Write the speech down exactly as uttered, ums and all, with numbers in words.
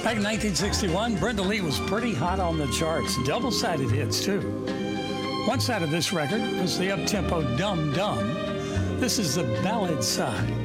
Back in nineteen sixty-one, Brenda Lee was pretty hot on the charts. Double-sided hits, too. One side of this record was the up-tempo Dum Dum. This is the ballad side.